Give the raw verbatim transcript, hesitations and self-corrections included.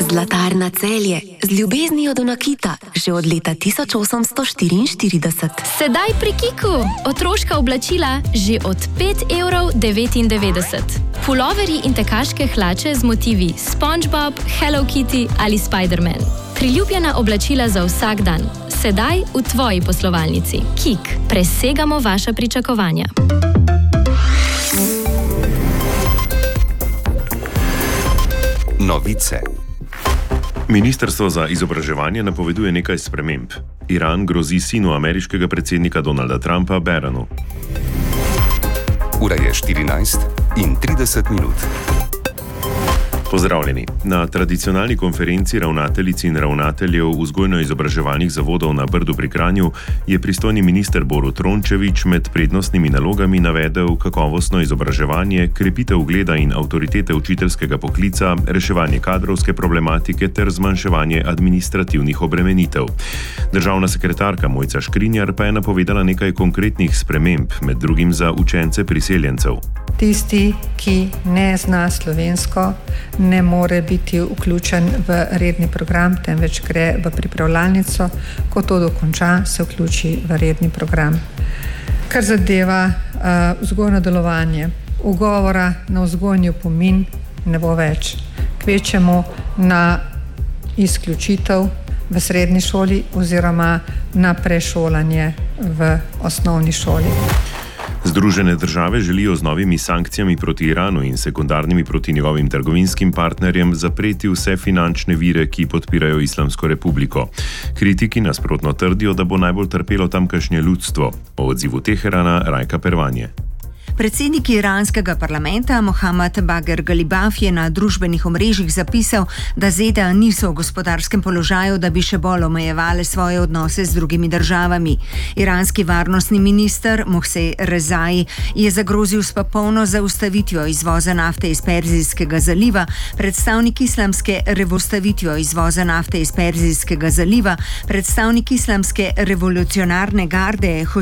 Zlatarna Celje z ljubeznijo do nakita že od leta tisoč osemsto štiriinštirideset. Sedaj pri Kiku otroška oblačila že od pet evrov devetindevetdeset. Puloverji in tekaške hlače z motivi SpongeBob, Hello Kitty ali Spider-Man. Priljubljena oblačila za vsak dan. Sedaj v tvoji poslovalnici. Kik. Presegamo vaša pričakovanja. Novice. Ministrstvo za izobraževanje napoveduje nekaj sprememb. Iran grozi sinu ameriškega predsednika Donalda Trumpa, Barronu. Ura je štirinajst in trideset minut. Pozdravljeni. Na tradicionalni konferenci ravnateljic in ravnateljev vzgojno-izobraževalnih zavodov na Brdu pri Kranju je pristojni minister Borut Rončević med prednostnimi nalogami navedel kakovostno izobraževanje, krepitev ugleda in avtoritete učiteljskega poklica, reševanje kadrovske problematike ter zmanjševanje administrativnih obremenitev. Državna sekretarka Mojca Škrinjar pa je napovedala nekaj konkretnih sprememb, med drugim za učence priseljencev. Tisti, ki ne zna slovensko, ne more biti vključen v redni program, temveč gre v pripravljalnico, ko to dokonča, se vključi v redni program. Kar zadeva uh, vzgojno delovanje, ugovora na vzgojni opomin ne bo več. Kvečemo na izključitev v srednji šoli oziroma na prešolanje v osnovni šoli. Združene države želijo z novimi sankcijami proti Iranu in sekundarnimi proti njegovim trgovinskim partnerjem zapreti vse finančne vire, ki podpirajo Islamsko republiko. Kritiki nasprotno trdijo, da bo najbolj trpelo tamkajšnje ljudstvo. O odzivu Teherana Rajka Pervanje. Predsednik iranskega parlamenta Mohammad Bagher Galibaf je na družbenih omrežjih zapisal, da Z D A niso v gospodarskem položaju, da bi še bolj omejevale svoje odnose z drugimi državami. Iranski varnostni minister Mohsej Rezai je zagrozil s popolno zaustavitvijo izvoza nafte iz Perzijskega zaliva, predstavnik islamske revolucionarne izvoza nafte iz Perzijskega zaliva, predstavnik islamske revolucionarne garde